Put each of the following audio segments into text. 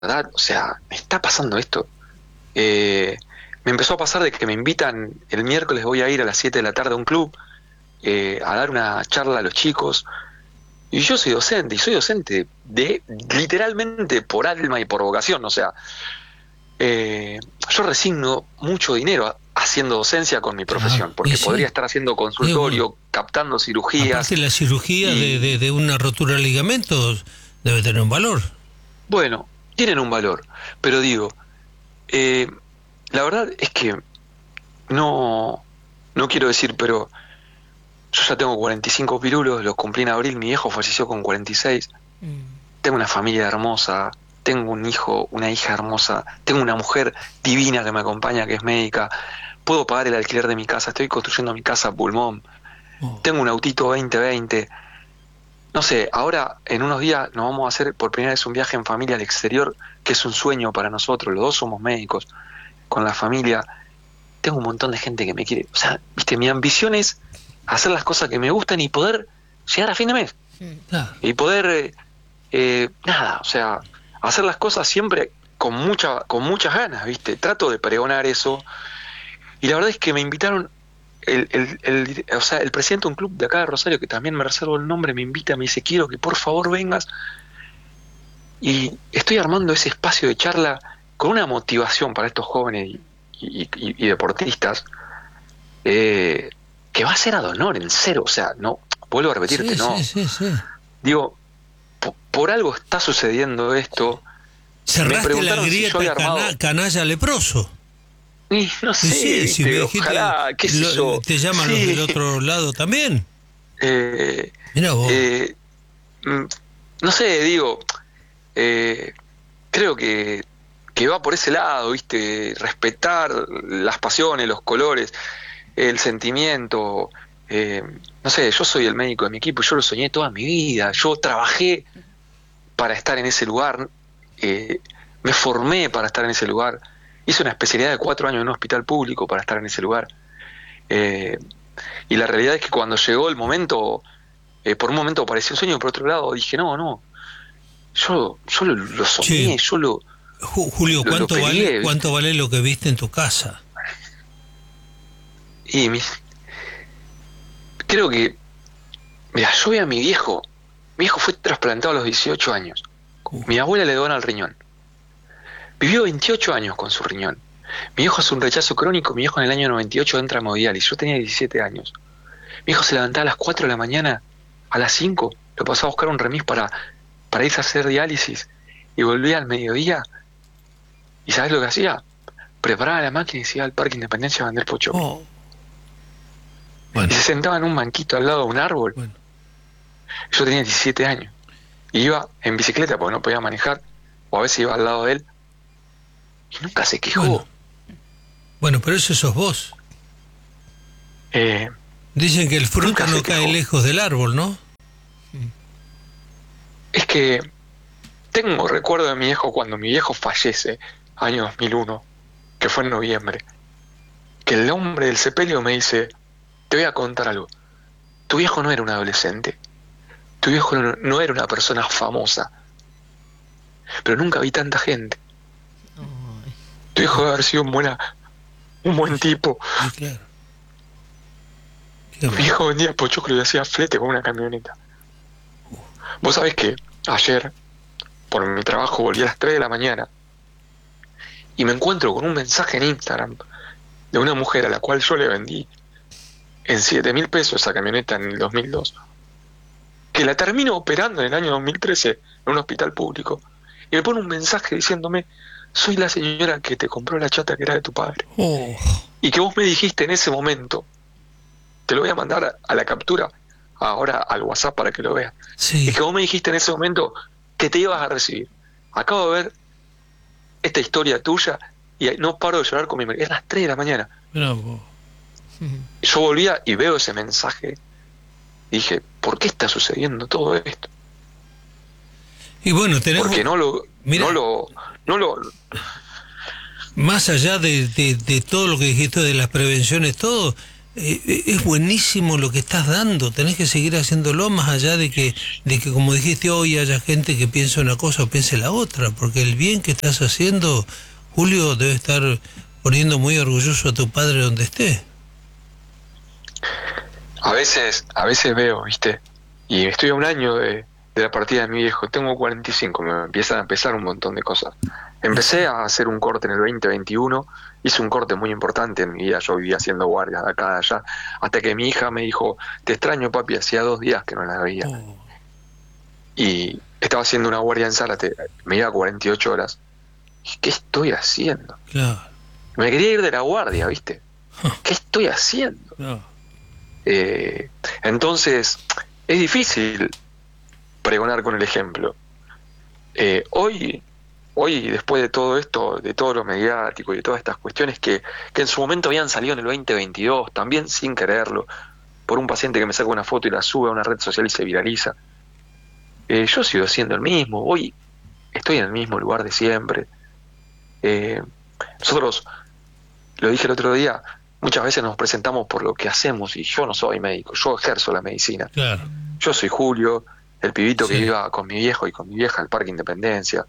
verdad, o sea, me está pasando esto. Me empezó a pasar de que me invitan, el miércoles voy a ir a las 7 de la tarde a un club a dar una charla a los chicos, y yo soy docente, y soy docente de literalmente por alma y por vocación, o sea, yo resigno mucho dinero haciendo docencia con mi Claro, profesión, y porque podría sí, estar haciendo bueno, consultorio, captando cirugías, aparte la cirugía y de una rotura de ligamentos debe tener un valor. bueno, tienen un valor, pero digo, eh, la verdad es que no, no quiero decir, pero yo ya tengo 45 pirulos, los cumplí en abril, mi viejo falleció con 46, tengo una familia hermosa, tengo un hijo, una hija hermosa, tengo una mujer divina que me acompaña, que es médica, puedo pagar el alquiler de mi casa, estoy construyendo mi casa a pulmón, Oh, tengo un autito 2020, no sé, ahora en unos días nos vamos a hacer por primera vez un viaje en familia al exterior, que es un sueño para nosotros, los dos somos médicos, con la familia, tengo un montón de gente que me quiere, o sea, viste, mi ambición es hacer las cosas que me gustan y poder llegar a fin de mes, claro. y poder, nada, o sea, hacer las cosas siempre con muchas ganas, viste, trato de pregonar eso, y la verdad es que me invitaron, o sea, el presidente de un club de acá de Rosario, que también me reservo el nombre, me invita, me dice, quiero que por favor vengas, y estoy armando ese espacio de charla con una motivación para estos jóvenes y deportistas, eh, que va a ser ad honor, en cero, o sea, no, vuelvo a repetirte, Sí, sí, no, sí, sí. digo, por algo está sucediendo esto, me Cerraste la preguntaron si yo había grieta armado, canalla leproso. y no Y sé, sí, si me viste, dijiste, ojalá, qué sé yo, te llaman los del sí, otro lado también. eh, Mira vos. eh, mm, no sé, digo, eh, creo que va por ese lado, viste, respetar las pasiones, los colores, el sentimiento, eh, no sé, yo soy el médico de mi equipo, yo lo soñé toda mi vida, yo trabajé para estar en ese lugar, eh, me formé para estar en ese lugar, hice una especialidad de 4 años en un hospital público para estar en ese lugar, eh, y la realidad es que cuando llegó el momento, por un momento pareció un sueño, por otro lado dije, no, no, yo lo Che, soñé, yo Julio, lo peleé, cuánto ¿viste? vale lo que viste en tu casa? Y creo que, mira, yo vi a mi viejo fue trasplantado a los 18 años, Uh, mi abuela le dona el riñón, vivió 28 años con su riñón, mi hijo hace un rechazo crónico, mi hijo en el año 98 entra a hemodiálisis, yo tenía 17 años, mi hijo se levantaba a las 4 de la mañana, a las 5 lo pasaba a buscar un remis para irse a hacer diálisis, y volvía al mediodía, y ¿sabes lo que hacía? Preparaba la máquina y se iba al Parque Independencia a vender pochoclo, oh, y bueno, se sentaba en un banquito al lado de un árbol, bueno. yo tenía 17 años, y iba en bicicleta porque no podía manejar, o a veces iba al lado de él, y nunca se Bueno, quejó. bueno, pero eso sos vos. Eh, Dicen que el fruto Nunca se no cae quejó. lejos del árbol, ¿no? Es que tengo recuerdo de mi viejo cuando mi viejo fallece, año 2001, que fue en noviembre, que el hombre del sepelio me dice, te voy a contar algo, tu viejo no era un adolescente, tu viejo no era una persona famosa, pero nunca vi tanta gente, tu viejo debe haber sido un buen tipo, Y claro, qué mi bueno. viejo vendía pochoclo y hacía flete con una camioneta. Vos sabés que ayer, por mi trabajo, volví a las 3 de la mañana y me encuentro con un mensaje en Instagram de una mujer a la cual yo le vendí en 7.000 pesos esa camioneta en el 2002, que la termino operando en el año 2013 en un hospital público, y me pone un mensaje diciéndome, soy la señora que te compró la chata que era de tu padre, Oh, y que vos me dijiste en ese momento, te lo voy a mandar a la captura ahora al WhatsApp para que lo veas, y sí, que vos me dijiste en ese momento que te ibas a recibir. Acabo de ver esta historia tuya y no paro de llorar con mi marido. Eran las 3 de la mañana. mira vos. Yo volvía y veo ese mensaje y dije, ¿por qué está sucediendo todo esto? Y bueno, Porque tenemos, no mira, lo, no lo, más allá de todo lo que dijiste de las prevenciones, todo, es buenísimo lo que estás dando, tenés que seguir haciéndolo más allá de que como dijiste hoy haya gente que piensa una cosa o piense la otra, porque el bien que estás haciendo, Julio, debe estar poniendo muy orgulloso a tu padre donde esté. A veces veo, ¿viste? Y estoy a un año de la partida de mi viejo, tengo 45, me empiezan a pesar un montón de cosas. Empecé a hacer un corte en el 2021, hice un corte muy importante en mi vida, yo vivía haciendo guardias de acá, de allá, hasta que mi hija me dijo, te extraño papi, hacía 2 días que no la veía. Y estaba haciendo una guardia en Zárate, me iba 48 horas. ¿Y qué estoy haciendo? Claro. Me quería ir de la guardia, ¿viste? ¿Qué estoy haciendo? Claro. Entonces, es difícil pregonar con el ejemplo. Hoy, después de todo esto, de todo lo mediático y de todas estas cuestiones que en su momento habían salido en el 2022, también sin quererlo, por un paciente que me saca una foto y la sube a una red social y se viraliza, yo sigo siendo el mismo. Hoy estoy en el mismo lugar de siempre. Nosotros, lo dije el otro día, muchas veces nos presentamos por lo que hacemos y yo no soy médico, yo ejerzo la medicina. Claro. Yo soy Julio, el pibito Sí. que iba con mi viejo y con mi vieja al Parque Independencia.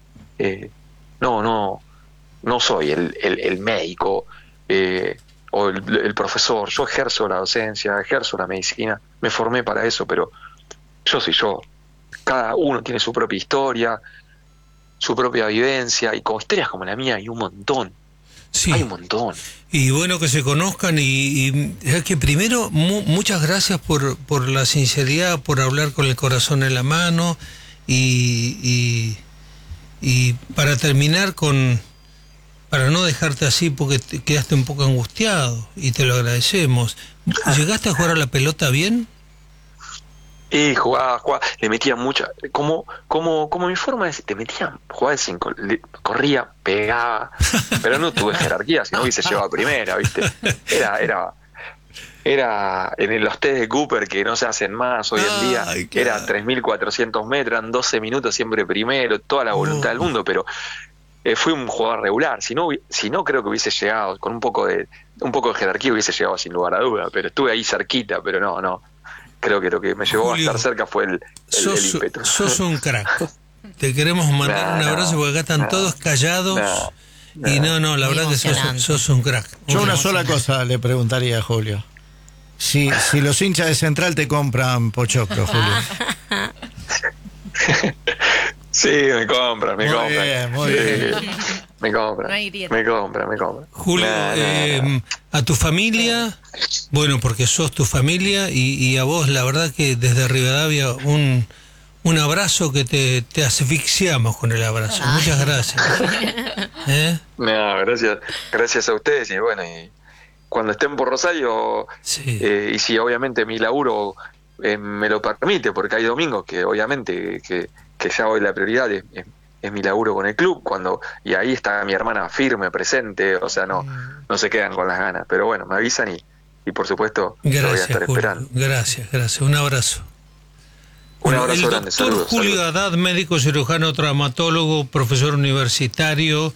No soy el médico o el profesor. Yo ejerzo la docencia, ejerzo la medicina, me formé para eso, pero yo soy yo. Cada uno tiene su propia historia, su propia vivencia, y con historias como la mía hay un montón. Sí. Hay un montón. Y bueno, que se conozcan y es que primero muchas gracias por la sinceridad, por hablar con el corazón en la mano y para terminar para no dejarte así porque te quedaste un poco angustiado y te lo agradecemos. ¿Llegaste a jugar a la pelota bien? Y jugaba, le metía mucha, como mi forma de decir, te metía, jugaba de 5, corría, pegaba, pero no tuve jerarquía, si no hubiese llevado a primera, ¿viste? Era en los test de Cooper que no se hacen más hoy en día, Ay, era claro. 3.400 metros, eran 12 minutos siempre primero, toda la voluntad del mundo, pero fui un jugador regular, si no creo que hubiese llegado, con un poco de jerarquía hubiese llegado sin lugar a duda, pero estuve ahí cerquita, pero no. Creo que lo que me llevó Julio, a estar cerca fue el ímpetu. Sos un crack. Te queremos mandar un abrazo porque acá están todos callados. Y la verdad que sos un crack. Yo una sola cosa le preguntaría a Julio. Si los hinchas de Central te compran pochoclo, Julio. Sí, me compran. Muy bien. Me compran. No hay grieta. Me compran. Julio, a tu familia, bueno, porque sos tu familia, y a vos, la verdad que desde Rivadavia un abrazo que te asfixiamos con el abrazo. Muchas gracias. No, gracias a ustedes, y bueno, y cuando estén por Rosario, Sí. y si obviamente mi laburo me lo permite, porque hay domingos que obviamente que ya hoy la prioridad es mi laburo con el club, y ahí está mi hermana firme, presente, o sea, no se quedan con las ganas, pero bueno, me avisan y por supuesto lo voy a Gracias, estar Julio. esperando. Gracias. Un abrazo. Un Bueno, abrazo el grande, doctor saludos. Julio Haddad, médico cirujano traumatólogo, profesor universitario,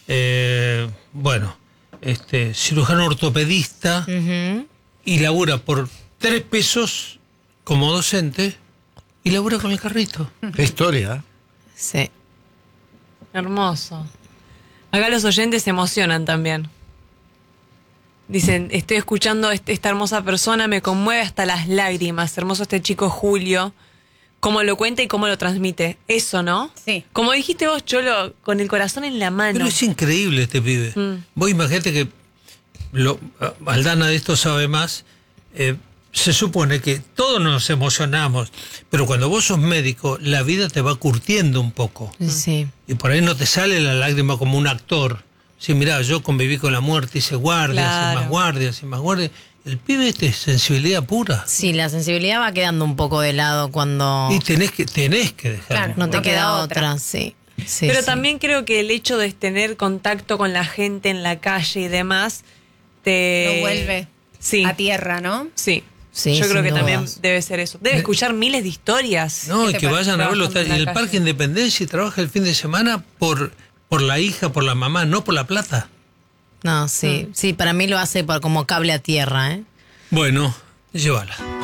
cirujano ortopedista, y labura por 3 pesos como docente y labura con el carrito. Qué historia, ¿eh? Sí. Hermoso. Acá los oyentes se emocionan también. Dicen, estoy escuchando esta hermosa persona, me conmueve hasta las lágrimas. Hermoso este chico Julio. Cómo lo cuenta y cómo lo transmite. Eso, ¿no? Sí. Como dijiste vos, Cholo, con el corazón en la mano. Pero es increíble este pibe. Vos imagínate que Aldana de esto sabe más. Se supone que todos nos emocionamos, pero cuando vos sos médico, la vida te va curtiendo un poco. Sí. Y por ahí no te sale la lágrima como un actor. Sí, mirá, yo conviví con la muerte, hice guardias, Claro. y más guardias. El pibe es sensibilidad pura. Sí, la sensibilidad va quedando un poco de lado cuando Y tenés que dejarlo. Claro, no te No queda queda otra, sí. Sí, Pero sí. también creo que el hecho de tener contacto con la gente en la calle y demás te Lo vuelve sí, a tierra, ¿no? sí. Sí, Yo creo sin que también dudas. debe ser eso. Debe escuchar miles de historias. No, ¿Qué y te que parece vayan a verlo. Está trabajando en en el la Parque calle? Independencia y trabaja el fin de semana por la hija, por la mamá, no por la plata. No, sí, sí, para mí lo hace como cable a tierra, ¿eh? Bueno, llévala.